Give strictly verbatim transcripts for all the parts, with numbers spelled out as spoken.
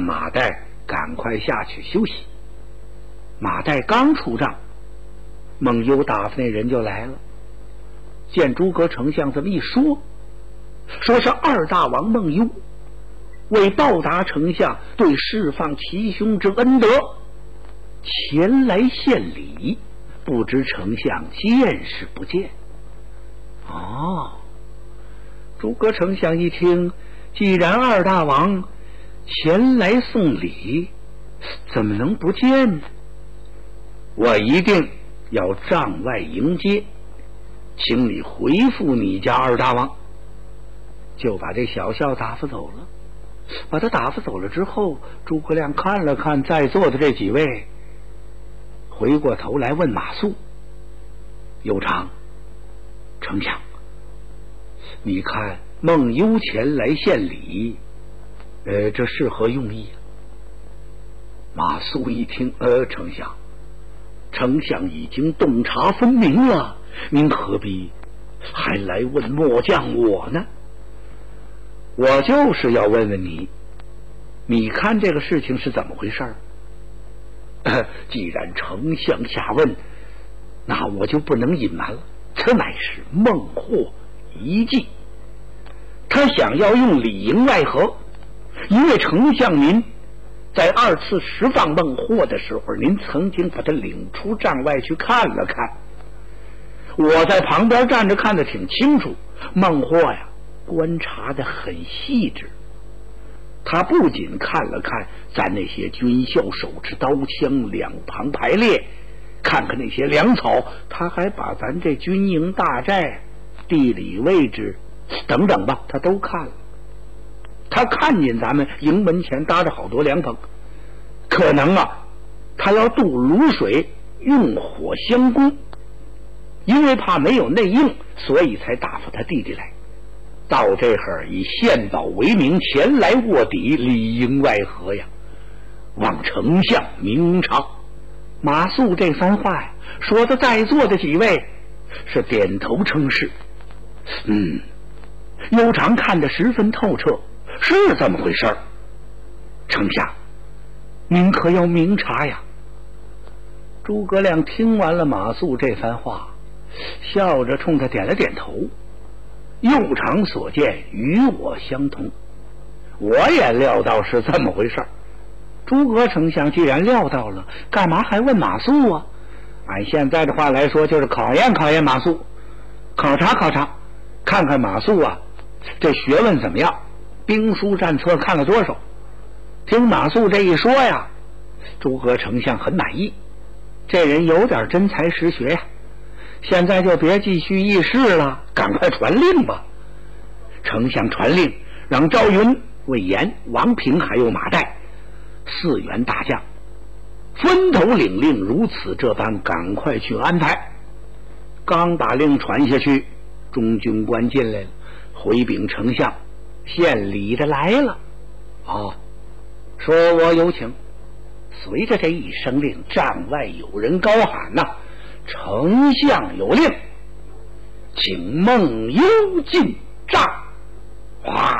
马岱赶快下去休息。马岱刚出帐，孟优打发那人就来了。见诸葛丞相这么一说，说是二大王孟优为报答丞相对释放其兄之恩德，前来献礼，不知丞相见是不见。哦，诸葛丞相一听，既然二大王前来送礼，怎么能不见呢？我一定要帐外迎接，请你回复你家二大王。就把这小校打发走了。把他打发走了之后，诸葛亮看了看在座的这几位，回过头来问马谡：有常，丞相，你看孟优前来献礼，呃，这是何用意啊？马谡一听，呃，丞相，丞相已经洞察分明了，您何必还来问末将我呢？我就是要问问你，你看这个事情是怎么回事？呃、既然丞相下问，那我就不能隐瞒了。此乃是孟获一计，他想要用里应外合。因为丞相您在二次释放孟获的时候，您曾经把他领出帐外去看了看，我在旁边站着看得挺清楚。孟获呀，观察得很细致，他不仅看了看咱那些军校手持刀枪两旁排列，看看那些粮草，他还把咱这军营大寨地理位置等等吧，他都看了。他看见咱们营门前搭着好多凉棚，可能啊他要渡泸水用火相攻，因为怕没有内应，所以才打发他弟弟来。到这会儿以献宝为名前来卧底，里应外合呀，望丞相明察。马谡这番话呀，说的在座的几位是点头称是。嗯，幽常看得十分透彻，是这么回事儿。丞相，您可要明察呀。诸葛亮听完了马谡这番话，笑着冲他点了点头。右常所见与我相同，我也料到是这么回事儿。诸葛丞相既然料到了，干嘛还问马谡啊？按现在的话来说，就是考验考验马谡，考察考察，看看马谡啊这学问怎么样，兵书战策看了多少。听马谡这一说呀，诸葛丞相很满意，这人有点真才实学呀。现在就别继续议事了，赶快传令吧。丞相传令，让赵云、魏延、王平还有马岱四员大将分头领令，如此这般赶快去安排。刚把令传下去，中军官进来了，回禀丞相，献礼的来了。哦，说我有请。随着这一声令，帐外有人高喊呐、啊，丞相有令，请孟优进帐。哇！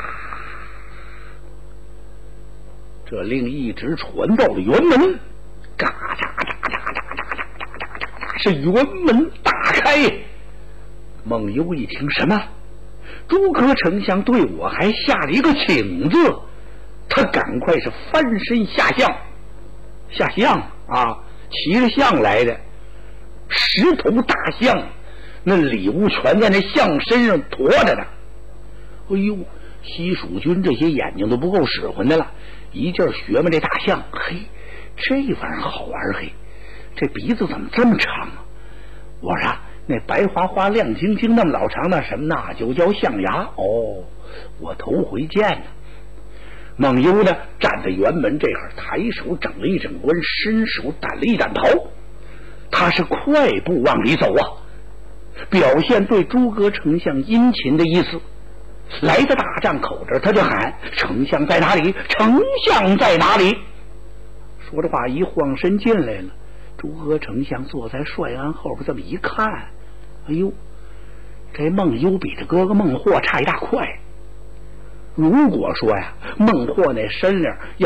这令一直传到了辕门，嘎喳喳喳喳喳喳喳喳喳，是辕门大开。孟优一听，什么？诸葛丞相对我还下了一个请字，他赶快是翻身下象，下象啊，骑着象来的。十头大象，那礼物全在那象身上驮着呢。哎呦，西蜀军这些眼睛都不够使唤的了，一劲儿学嘛这大象。嘿，这玩意儿好玩嘿，这鼻子怎么这么长啊？我说那白花花亮晶晶那么老长的什么那就叫象牙。哦，我头回见呢。孟优呢站在辕门这儿，抬手整了一整关，伸手掸了一掸头，他是快步往里走啊，表现对诸葛丞相殷勤的意思。来到大帐口这，他就喊：丞相在哪里？丞相在哪里？说着话一晃身进来了。诸葛丞相坐在帅案后边，这么一看，哎呦，这孟优比他哥哥孟获差一大块。如果说呀，孟获那身量要